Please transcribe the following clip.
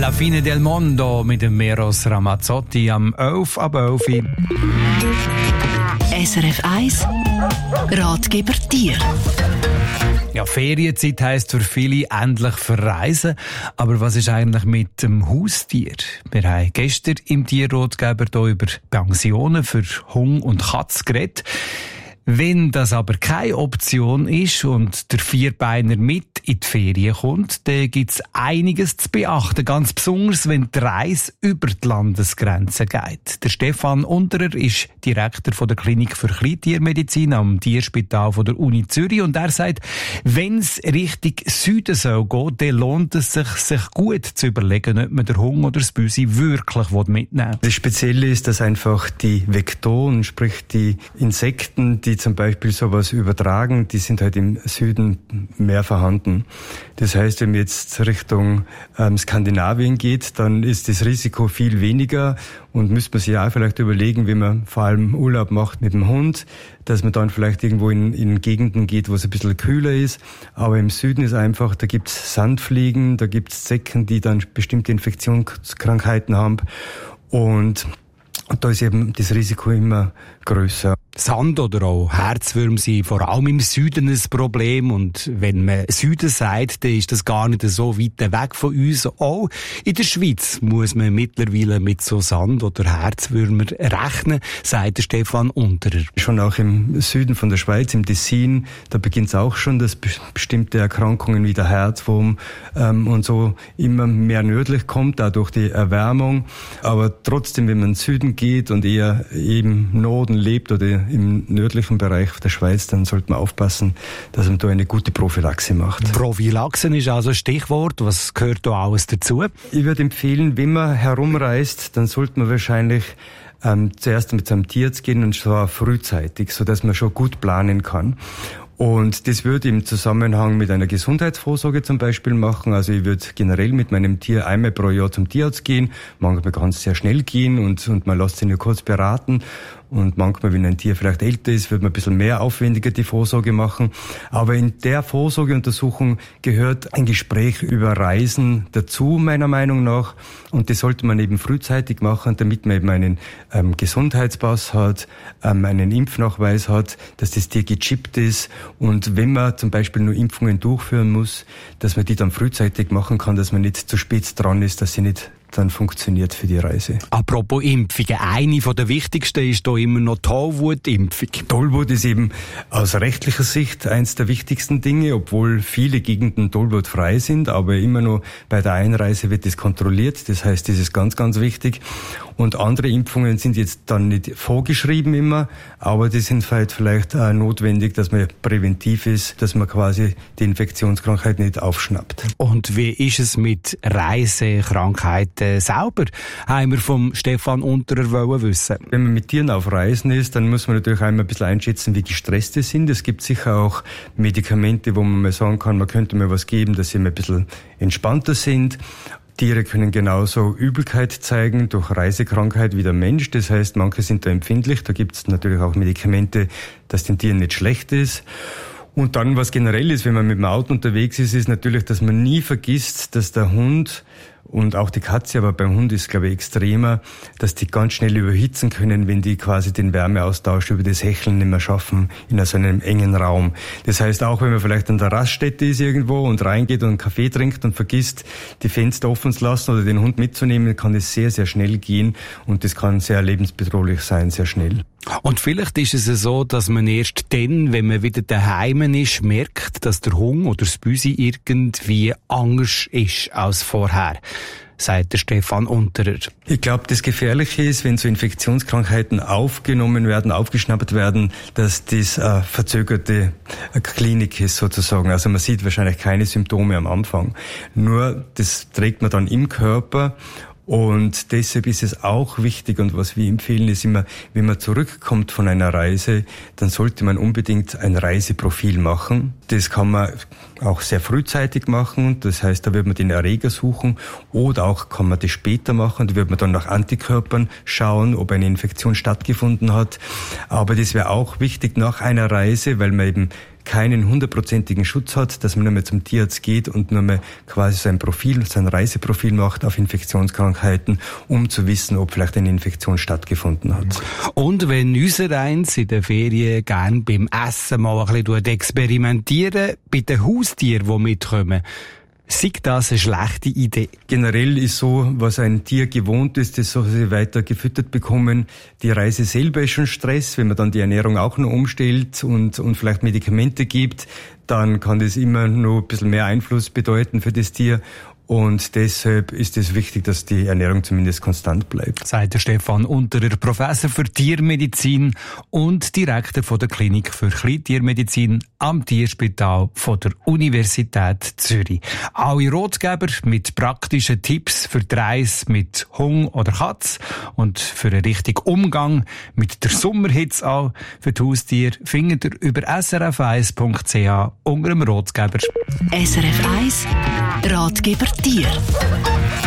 Alla fine del mondo mit dem Meros Ramazzotti am 11 ab 11. SRF 1 Ratgeber Tier. Ja, Ferienzeit heisst für viele endlich verreisen. Aber was ist eigentlich mit dem Haustier? Wir haben gestern im Tierratgeber hier über Pensionen für Hund und Katz geredet. Wenn das aber keine Option ist und der Vierbeiner mit in die Ferien kommt, dann gibt's einiges zu beachten, ganz besonders, wenn die Reise über die Landesgrenzen geht. Der Stefan Unterer ist Direktor von der Klinik für Kleintiermedizin am Tierspital von der Uni Zürich und er sagt, wenn es Richtung Süden soll gehen, dann lohnt es sich gut zu überlegen, ob man den Hund oder das Büsi wirklich mitnehmen will. Das Spezielle ist, dass einfach die Vektoren, sprich die Insekten, die zum Beispiel sowas übertragen, die sind halt im Süden mehr vorhanden. Das heißt, wenn man jetzt Richtung Skandinavien geht, dann ist das Risiko viel weniger und müsste man sich auch vielleicht überlegen, wenn man vor allem Urlaub macht mit dem Hund, dass man dann vielleicht irgendwo in Gegenden geht, wo es ein bisschen kühler ist. Aber im Süden ist einfach, da gibt's Sandfliegen, da gibt's Zecken, die dann bestimmte Infektionskrankheiten haben und da ist eben das Risiko immer grösser. Sand oder auch Herzwürmer sind vor allem im Süden ein Problem. Und wenn man Süden sagt, dann ist das gar nicht so weit weg von uns. Auch in der Schweiz muss man mittlerweile mit so Sand- oder Herzwürmer rechnen, sagt der Stefan Unterer. Schon auch im Süden von der Schweiz, im Tessin, da beginnt es auch schon, dass bestimmte Erkrankungen wie der Herzwurm und so immer mehr nördlich kommt, auch durch die Erwärmung. Aber trotzdem, wenn man in den Süden geht und eher im Norden lebt oder im nördlichen Bereich der Schweiz, dann sollte man aufpassen, dass man da eine gute Prophylaxe macht. Prophylaxe ist also ein Stichwort. Was gehört da alles dazu? Ich würde empfehlen, wenn man herumreist, dann sollte man wahrscheinlich zuerst mit seinem Tierarzt gehen und zwar frühzeitig, sodass man schon gut planen kann. Und das würde im Zusammenhang mit einer Gesundheitsvorsorge zum Beispiel machen. Also ich würde generell mit meinem Tier einmal pro Jahr zum Tierarzt gehen. Manchmal kann es sehr schnell gehen und man lässt sich nur kurz beraten. Und manchmal, wenn ein Tier vielleicht älter ist, wird man ein bisschen mehr aufwendiger die Vorsorge machen. Aber in der Vorsorgeuntersuchung gehört ein Gespräch über Reisen dazu, meiner Meinung nach. Und das sollte man eben frühzeitig machen, damit man eben einen Gesundheitspass hat, einen Impfnachweis hat, dass das Tier gechippt ist. Und wenn man zum Beispiel nur Impfungen durchführen muss, dass man die dann frühzeitig machen kann, dass man nicht zu spät dran ist, dass sie nicht dann funktioniert für die Reise. Apropos Impfungen, eine von der wichtigsten ist da immer noch Tollwutimpfung. Tollwut ist eben aus rechtlicher Sicht eins der wichtigsten Dinge, obwohl viele Gegenden tollwutfrei sind, aber immer nur bei der Einreise wird das kontrolliert. Das heißt, das ist ganz, ganz wichtig. Und andere Impfungen sind jetzt dann nicht vorgeschrieben immer, aber die sind vielleicht notwendig, dass man präventiv ist, dass man quasi die Infektionskrankheit nicht aufschnappt. Und wie ist es mit Reisekrankheiten selber? Haben wir vom Stefan Unterer wollen wissen. Wenn man mit Tieren auf Reisen ist, dann muss man natürlich einmal ein bisschen einschätzen, wie gestresst sie sind. Es gibt sicher auch Medikamente, wo man mal sagen kann, man könnte mir was geben, dass sie ein bisschen entspannter sind. Tiere können genauso Übelkeit zeigen durch Reisekrankheit wie der Mensch. Das heißt, manche sind da empfindlich. Da gibt es natürlich auch Medikamente, dass den Tieren nicht schlecht ist. Und dann, was generell ist, wenn man mit dem Auto unterwegs ist, ist natürlich, dass man nie vergisst, dass der Hund und auch die Katze, aber beim Hund ist es, glaube ich, extremer, dass die ganz schnell überhitzen können, wenn die quasi den Wärmeaustausch über das Hecheln nicht mehr schaffen in so einem engen Raum. Das heißt, auch wenn man vielleicht an der Raststätte ist irgendwo und reingeht und einen Kaffee trinkt und vergisst, die Fenster offen zu lassen oder den Hund mitzunehmen, kann das sehr, sehr schnell gehen und das kann sehr lebensbedrohlich sein, sehr schnell. Und vielleicht ist es so, dass man erst dann, wenn man wieder daheim ist, merkt, dass der Hund oder das Büsi irgendwie anders ist als vorher, sagt der Stefan Unterer. Ich glaube, das Gefährliche ist, wenn so Infektionskrankheiten aufgenommen werden, aufgeschnappt werden, dass das verzögerte Klinik ist sozusagen. Also man sieht wahrscheinlich keine Symptome am Anfang. Nur das trägt man dann im Körper. Und deshalb ist es auch wichtig und was wir empfehlen ist immer, wenn man zurückkommt von einer Reise, dann sollte man unbedingt ein Reiseprofil machen. Das kann man auch sehr frühzeitig machen, das heißt, da wird man den Erreger suchen oder auch kann man das später machen, da wird man dann nach Antikörpern schauen, ob eine Infektion stattgefunden hat. Aber das wäre auch wichtig nach einer Reise, weil man eben keinen 100%igen Schutz hat, dass man nur mehr zum Tierarzt geht und nur mehr quasi sein Reiseprofil macht auf Infektionskrankheiten, um zu wissen, ob vielleicht eine Infektion stattgefunden hat. Und wenn unsereins in der Ferien gerne beim Essen mal ein bisschen experimentieren, bei den Haustieren, die mitkommen, sei das eine schlechte Idee? Generell ist so, was ein Tier gewohnt ist, das soll sie weiter gefüttert bekommen. Die Reise selber ist schon Stress. Wenn man dann die Ernährung auch noch umstellt und vielleicht Medikamente gibt, dann kann das immer noch ein bisschen mehr Einfluss bedeuten für das Tier. Und deshalb ist es wichtig, dass die Ernährung zumindest konstant bleibt. Sagt der Stefan Unterer, Professor für Tiermedizin und Direktor von der Klinik für Kleintiermedizin am Tierspital von der Universität Zürich. Alle Ratgeber mit praktischen Tipps für die Reise mit Hund oder Katz und für einen richtigen Umgang mit der Sommerhitze auch für die Haustiere findet ihr über srf1.ch unter dem Ratgeber. SRF 1 Ratgeber Tier.